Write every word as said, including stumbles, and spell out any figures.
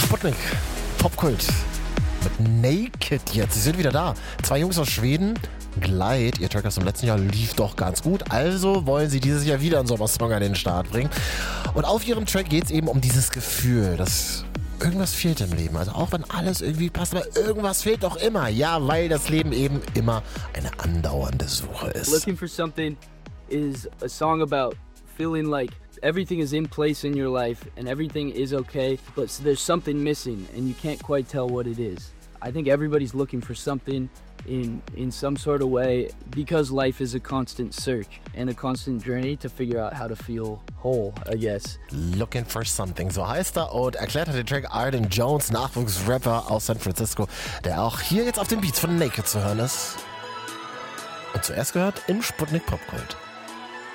Sputnik, Popkult mit Naked jetzt. Sie sind wieder da. Zwei Jungs aus Schweden. Glide, ihr Track aus dem letzten Jahr lief doch ganz gut. Also wollen sie dieses Jahr wieder einen Sommersong an den Start bringen. Und auf ihrem Track geht es eben um dieses Gefühl, dass irgendwas fehlt im Leben. Also auch wenn alles irgendwie passt, aber irgendwas fehlt doch immer. Ja, weil das Leben eben immer eine andauernde Suche ist. Looking for Something is a song about feeling like everything is in place in your life and everything is okay, but there's something missing and you can't quite tell what it is. I think everybody's looking for something in in some sort of way because life is a constant search and a constant journey to figure out how to feel whole, I guess. Looking for Something, so heißt er und erklärt hat den Track Arden Jones, Nachwuchsrapper aus San Francisco, der auch hier jetzt auf den Beats von Naked zu hören ist. Und zuerst gehört im Sputnik Popkult.